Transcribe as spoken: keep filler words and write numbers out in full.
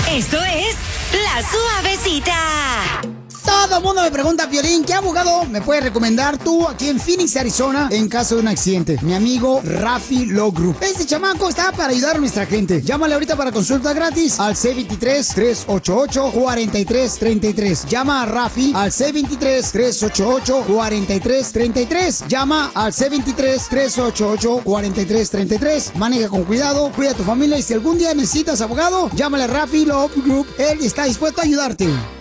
Esto es La Suavecita. Todo el mundo me pregunta, Piolín, ¿qué abogado me puedes recomendar tú aquí en Phoenix, Arizona, en caso de un accidente? Mi amigo Rafi Law Group. Este chamaco está para ayudar a nuestra gente. Llámale ahorita para consulta gratis al C veintitrés, tres ochenta y ocho, cuarenta y tres treinta y tres. Llama a Rafi al C veintitrés, tres ochenta y ocho, cuarenta y tres treinta y tres. Llama al C veintitrés, tres ochenta y ocho, cuarenta y tres treinta y tres. Maneja con cuidado, cuida a tu familia y si algún día necesitas abogado, llámale a Rafi Law Group. Él está dispuesto a ayudarte.